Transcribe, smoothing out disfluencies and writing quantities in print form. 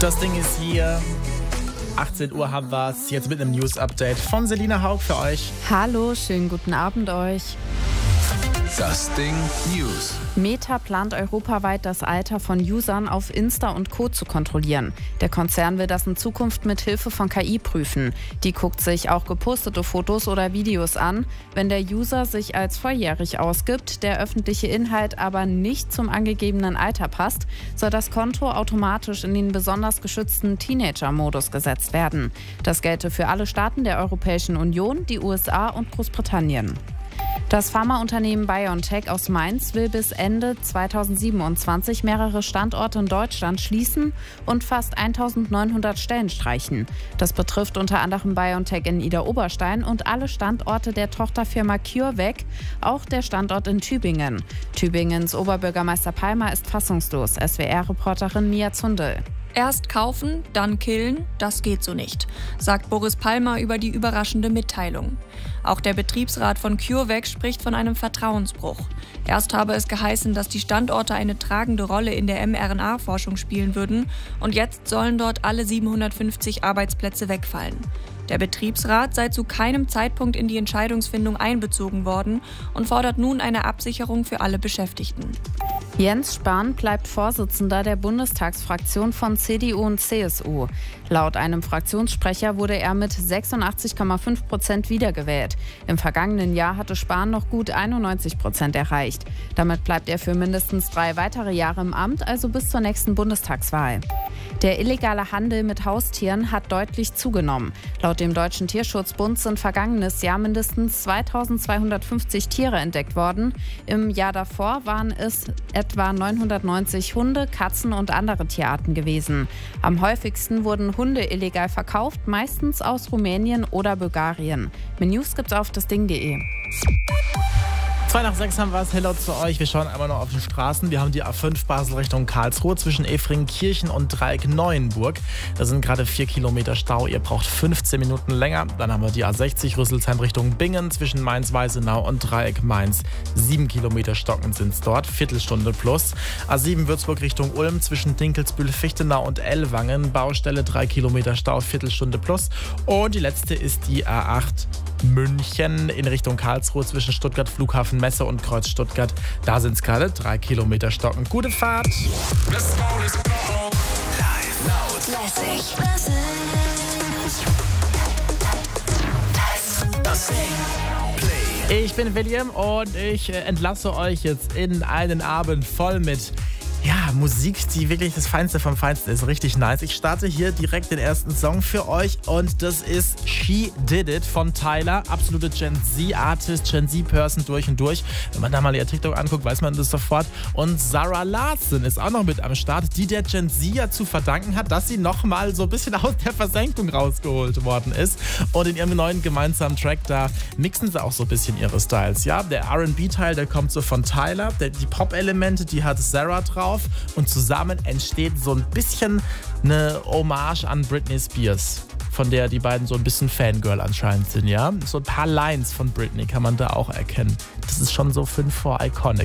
Das Ding ist hier. 18 Uhr haben wir es. Jetzt mit einem News-Update von Selina Haug für euch. Hallo, schönen guten Abend euch. Das Ding News. Meta plant europaweit das Alter von Usern auf Insta und Co. zu kontrollieren. Der Konzern will das in Zukunft mit Hilfe von KI prüfen. Die guckt sich auch gepostete Fotos oder Videos an. Wenn der User sich als volljährig ausgibt, der öffentliche Inhalt aber nicht zum angegebenen Alter passt, soll das Konto automatisch in den besonders geschützten Teenager-Modus gesetzt werden. Das gelte für alle Staaten der Europäischen Union, die USA und Großbritannien. Das Pharmaunternehmen BioNTech aus Mainz will bis Ende 2027 mehrere Standorte in Deutschland schließen und fast 1900 Stellen streichen. Das betrifft unter anderem BioNTech in Idar-Oberstein und alle Standorte der Tochterfirma CureVac, auch der Standort in Tübingen. Tübingens Oberbürgermeister Palmer ist fassungslos. SWR-Reporterin Mia Zundel. Erst kaufen, dann killen, das geht so nicht, sagt Boris Palmer über die überraschende Mitteilung. Auch der Betriebsrat von CureVac spricht von einem Vertrauensbruch. Erst habe es geheißen, dass die Standorte eine tragende Rolle in der mRNA-Forschung spielen würden und jetzt sollen dort alle 750 Arbeitsplätze wegfallen. Der Betriebsrat sei zu keinem Zeitpunkt in die Entscheidungsfindung einbezogen worden und fordert nun eine Absicherung für alle Beschäftigten. Jens Spahn bleibt Vorsitzender der Bundestagsfraktion von CDU und CSU. Laut einem Fraktionssprecher wurde er mit 86,5% wiedergewählt. Im vergangenen Jahr hatte Spahn noch gut 91% erreicht. Damit bleibt er für mindestens 3 weitere Jahre im Amt, also bis zur nächsten Bundestagswahl. Der illegale Handel mit Haustieren hat deutlich zugenommen. Laut dem Deutschen Tierschutzbund sind vergangenes Jahr mindestens 2250 Tiere entdeckt worden. Im Jahr davor waren es etwa 990 Hunde, Katzen und andere Tierarten gewesen. Am häufigsten wurden Hunde illegal verkauft, meistens aus Rumänien oder Bulgarien. Mehr News gibt's auf dasding.de. 2 nach 6 haben wir es. Hello zu euch. Wir schauen einmal noch auf die Straßen. Wir haben die A5 Basel Richtung Karlsruhe zwischen Efringkirchen und Dreieck-Neuenburg. Da sind gerade 4 Kilometer Stau. Ihr braucht 15 Minuten länger. Dann haben wir die A60 Rüsselsheim Richtung Bingen zwischen Mainz-Weisenau und Dreieck-Mainz. 7 Kilometer stockend sind es dort. Viertelstunde plus. A7 Würzburg Richtung Ulm zwischen Dinkelsbühl-Fichtenau und Ellwangen. Baustelle 3 Kilometer Stau. Viertelstunde plus. Und die letzte ist die A8 München in Richtung Karlsruhe zwischen Stuttgart Flughafen Messe und Kreuz Stuttgart. Da sind es gerade 3 Kilometer stocken. Gute Fahrt! Live, laut, lässig. Das Ding. Play. Ich bin William und ich entlasse euch jetzt in einen Abend voll mit Musik, die wirklich das Feinste vom Feinsten ist. Richtig nice. Ich starte hier direkt den ersten Song für euch und das ist She Did It von Tyler. Absolute Gen Z-Artist, Gen Z-Person durch und durch. Wenn man da mal ihr TikTok anguckt, weiß man das sofort. Und Zara Larsson ist auch noch mit am Start, die der Gen Z ja zu verdanken hat, dass sie nochmal so ein bisschen aus der Versenkung rausgeholt worden ist. Und in ihrem neuen gemeinsamen Track, da mixen sie auch so ein bisschen ihre Styles. Ja, der R&B-Teil, der kommt so von Tyler. Die Pop-Elemente, die hat Zara drauf. Und zusammen entsteht so ein bisschen eine Hommage an Britney Spears, von der die beiden so ein bisschen Fangirl anscheinend sind, ja. So ein paar Lines von Britney kann man da auch erkennen. Das ist schon so 5 vor Iconic.